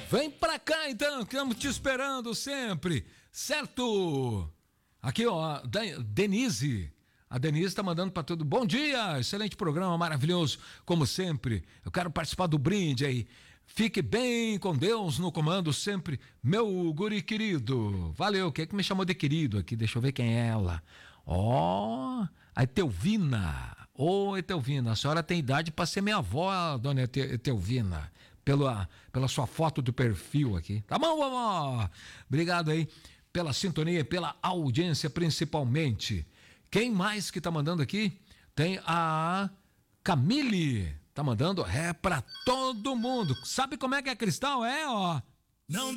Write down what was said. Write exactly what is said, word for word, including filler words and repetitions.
Vem pra cá então, que estamos te esperando sempre, certo? Aqui ó, Denise, a Denise tá mandando pra tudo. Bom dia, excelente programa, maravilhoso, como sempre. Eu quero participar do brinde aí. Fique bem com Deus no comando sempre, meu guri querido. Valeu, quem é que me chamou de querido aqui? Deixa eu ver quem é ela. Ó, oh, a Etelvina. Ô, oh, Etelvina, a senhora tem idade para ser minha avó, dona Etelvina, pela, pela sua foto do perfil aqui. Tá bom, vovó? Obrigado aí pela sintonia, pela audiência principalmente. Quem mais que tá mandando aqui? Tem a Camille. Tá mandando é pra todo mundo. Sabe como é que é, Cristal? É, ó. Não